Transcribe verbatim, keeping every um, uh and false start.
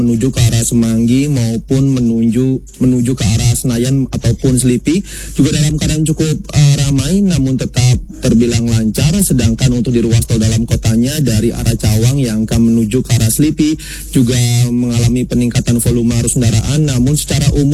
menuju ke arah Semanggi maupun menuju menuju ke arah Senayan ataupun Selipi juga dalam keadaan cukup uh, ramai namun tetap terbilang lancar. Sedangkan untuk di ruas tol dalam kotanya dari arah Cawang yang akan menuju ke arah Selipi juga mengalami peningkatan volume arus kendaraan, namun secara umum